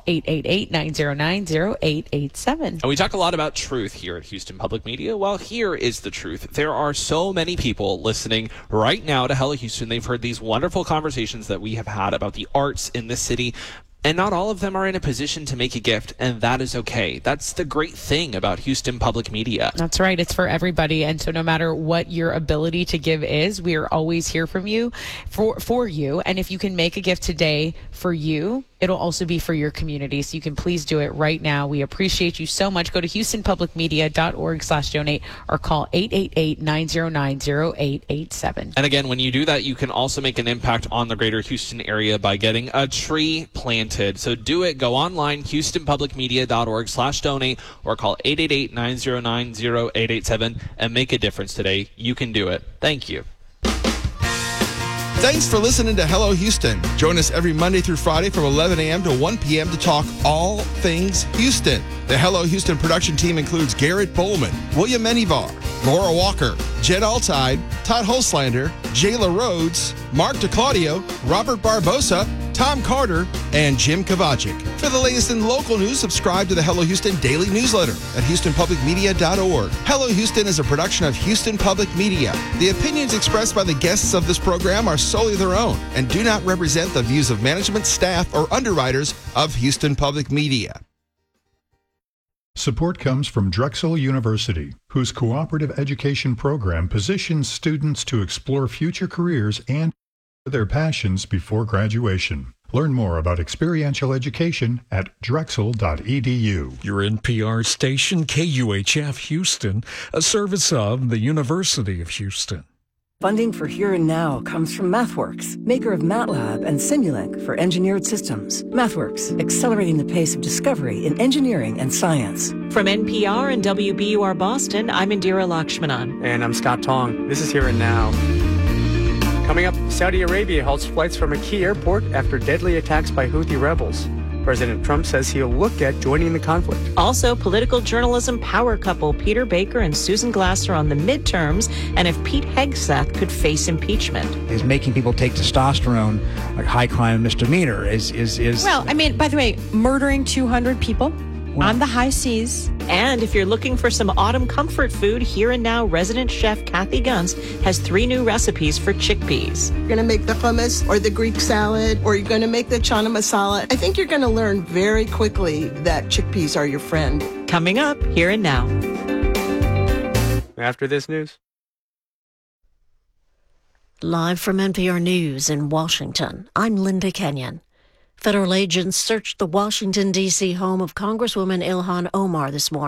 888-909-0887. And we talk a lot about truth here at Houston Public Media. Well, here is the truth. There are so many people listening right now to Hello Houston. They've heard these wonderful conversations that we have had about the arts in this city. And not all of them are in a position to make a gift, and that is okay. That's the great thing about Houston Public Media. That's right. It's for everybody. And so no matter what your ability to give is, we are always here for you. And if you can make a gift today for you, it'll also be for your community. So you can please do it right now. We appreciate you so much. Go to houstonpublicmedia.org/donate or call 888-909-0887. And again, when you do that, you can also make an impact on the greater Houston area by getting a tree planted. So do it. Go online, houstonpublicmedia.org/donate or call 888-909-0887 and make a difference today. You can do it. Thank you. Thanks for listening to Hello Houston. Join us every Monday through Friday from 11 a.m. to 1 p.m. to talk all things Houston. The Hello Houston production team includes Garrett Bowman, William Menivar, Laura Walker, Jed Altide, Todd Holslander, Jayla Rhodes, Mark DeClaudio, Robert Barbosa, Tom Carter, and Jim Kovacic. For the latest in local news, subscribe to the Hello Houston daily newsletter at houstonpublicmedia.org. Hello Houston is a production of Houston Public Media. The opinions expressed by the guests of this program are solely their own and do not represent the views of management, staff, or underwriters of Houston Public Media. Support comes from Drexel University, whose cooperative education program positions students to explore future careers and their passions before graduation. Learn more about experiential education at drexel.edu. Your NPR station, KUHF Houston, a service of the University of Houston. Funding for Here and Now comes from MathWorks, maker of MATLAB and Simulink for engineered systems. MathWorks, accelerating the pace of discovery in engineering and science. From NPR and WBUR Boston, I'm Indira Lakshmanan. And I'm Scott Tong. This is Here and Now. Coming up, Saudi Arabia halts flights from a key airport after deadly attacks by Houthi rebels. President Trump says he'll look at joining the conflict. Also, political journalism power couple Peter Baker and Susan Glasser on the midterms, and if Pete Hegseth could face impeachment. Is making people take testosterone, like high crime misdemeanor, is. Well, I mean, by the way, murdering 200 people on the high seas. And if you're looking for some autumn comfort food, Here and Now resident chef Kathy Gunst has 3 new recipes for chickpeas. You're going to make the hummus or the Greek salad, or you're going to make the chana masala. I think you're going to learn very quickly that chickpeas are your friend. Coming up, Here and Now. After this news. Live from NPR News in Washington, I'm Linda Kenyon. Federal agents searched the Washington, D.C. home of Congresswoman Ilhan Omar this morning.